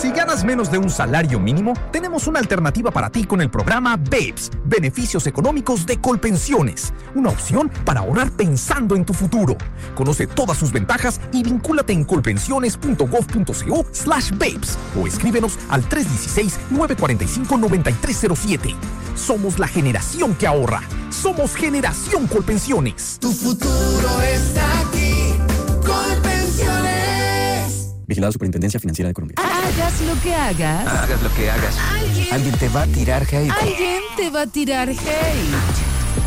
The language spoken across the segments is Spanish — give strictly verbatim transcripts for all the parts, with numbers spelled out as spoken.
Si ganas menos de un salario mínimo, tenemos una alternativa para ti con el programa BEPS, Beneficios Económicos de Colpensiones. Una opción para ahorrar pensando en tu futuro. Conoce todas sus ventajas y vincúlate en colpensiones.gov.co slash BEPS o escríbenos al tres uno seis, nueve cuatro cinco, nueve tres cero siete. Somos la generación que ahorra. Somos Generación Colpensiones. Tu futuro está aquí. Colpensiones. Vigilado Superintendencia Financiera de Colombia. Hagas lo que hagas. Hagas lo que hagas. Alguien, Alguien te va a tirar hate. Alguien te va a tirar hate.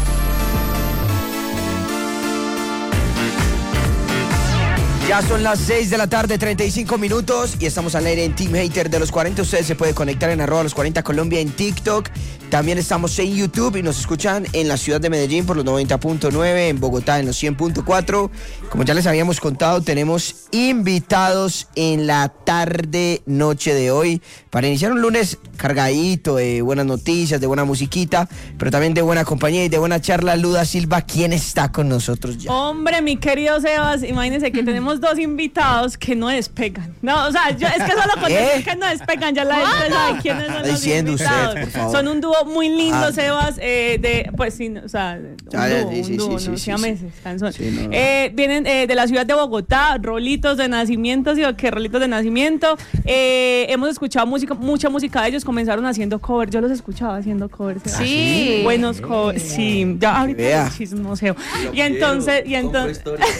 Ya son las seis de la tarde, treinta y cinco minutos y estamos al aire en Team Hater de los cuarenta. Ustedes se pueden conectar en arroba los cuarenta Colombia en TikTok. También estamos en YouTube y nos escuchan en la ciudad de Medellín por los noventa punto nueve, en Bogotá en los cien punto cuatro. Como ya les habíamos contado, tenemos invitados en la tarde, noche de hoy para iniciar un lunes cargadito de buenas noticias, de buena musiquita, pero también de buena compañía y de buena charla. Luda Silva, ¿quién está con nosotros ya? Hombre, mi querido Sebas, imagínense que tenemos dos invitados que no despegan. No, o sea, yo, es que solo con decir que no despegan, ya la gente sabe quiénes son los invitados. Usted, por favor. Son un dúo muy lindo, Ah. Sebas, eh, de, pues sí, o sea, un Ah, dúo, sí, sí, un dúo, sí, no, sí, siameses, sí. canzón. Sí, no. Eh, vienen eh, de la ciudad de Bogotá, rolitos de nacimiento, ¿sí? ¿Qué rolitos de nacimiento? Eh, hemos escuchado música, mucha música de ellos, comenzaron haciendo covers, yo los escuchaba haciendo covers. Sebas. Sí. Buenos covers, sí, ya ahorita Vea. el chismoseo. Y entonces, y entonces,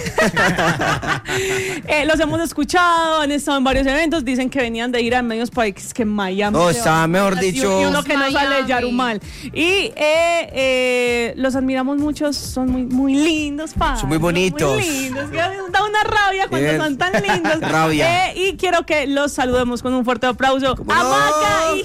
eh, los hemos escuchado, han estado en varios eventos, dicen que venían de ir a medios países que en Miami. No, Sebas. está mejor Y- dicho. Y uno que no Miami. sale Yarumal. Y eh, eh, los admiramos mucho, son muy, muy lindos, padre. Son muy bonitos. Muy lindos. Que da una rabia cuando Bien. son tan lindos. Rabia. Eh, y quiero que los saludemos con un fuerte aplauso. ¿Cómo ¡A no? Maca y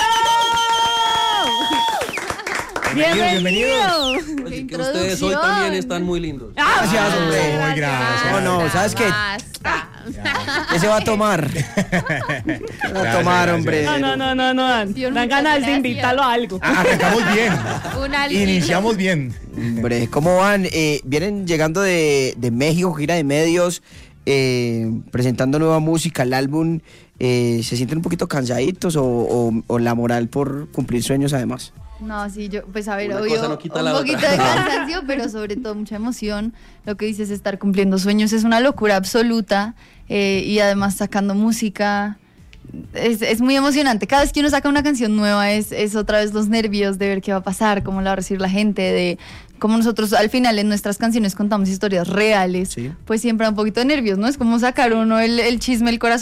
Jero! Bienvenidos, ¡Bienvenido! Así que ustedes hoy también están muy lindos. Ah, Gracias, hombre. Muy gracias. No, no, ¿sabes qué? Basta. ¿Qué se va a tomar? ¿Qué va a tomar, hombre? No, no, no, no, no, Dan. Yo Dan nunca ganas de gracias. invitarlo a algo. Ah, arrancamos bien. Una Iniciamos bien. Hombre, ¿cómo van? Eh, vienen llegando de, de México, gira de medios, eh, presentando nueva música, el álbum. Eh, ¿Se sienten un poquito cansaditos o, o, o la moral por cumplir sueños además? No, sí, yo, pues a ver, Una obvio, cosa no quita un la poquito otra. de cansancio, pero sobre todo mucha emoción. Lo que dices, estar cumpliendo sueños es una locura absoluta, eh, y además sacando música, es, es muy emocionante. Cada vez que uno saca una canción nueva es, es otra vez los nervios de ver qué va a pasar, cómo la va a recibir la gente, de cómo nosotros al final en nuestras canciones contamos historias reales, Sí. pues siempre da un poquito de nervios, ¿no? Es como sacar uno el, el chisme, el corazón